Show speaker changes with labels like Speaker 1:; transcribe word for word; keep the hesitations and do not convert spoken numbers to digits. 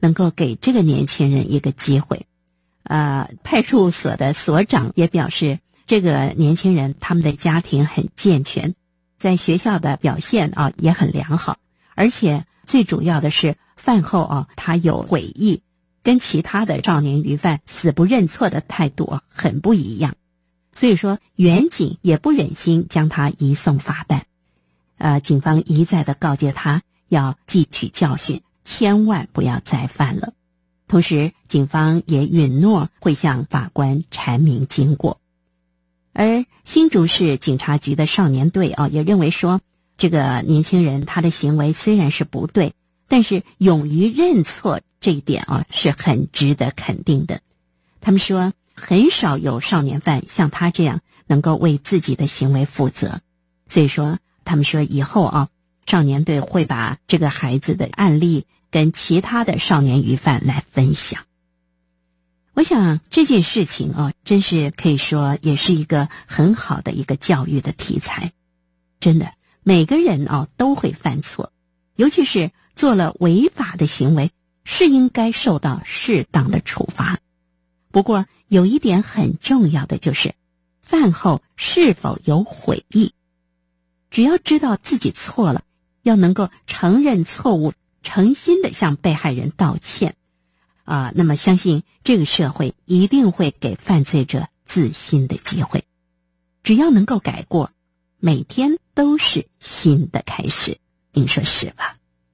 Speaker 1: 能够给这个年轻人一个机会。呃，派出所的所长也表示，这个年轻人他们的家庭很健全，在学校的表现啊也很良好，而且最主要的是饭后啊他有悔意，跟其他的少年鱼贩死不认错的态度啊很不一样。所以说远警也不忍心将他移送法办。呃，警方一再的告诫他要汲取教训，千万不要再犯了。同时警方也允诺会向法官阐明经过。而新竹市警察局的少年队啊，也认为说，这个年轻人他的行为虽然是不对，但是勇于认错这一点啊是很值得肯定的。他们说很少有少年犯像他这样能够为自己的行为负责，所以说他们说以后啊，少年队会把这个孩子的案例跟其他的少年鱼贩来分享。我想这件事情啊，真是可以说也是一个很好的一个教育的题材。真的，每个人啊都会犯错，尤其是做了违法的行为，是应该受到适当的处罚。不过有一点很重要的就是，饭后是否有悔意。只要知道自己错了，要能够承认错误，诚心的向被害人道歉啊、呃，那么相信这个社会一定会给犯罪者自新的机会。只要能够改过，每天都是新的开始，您说是吧？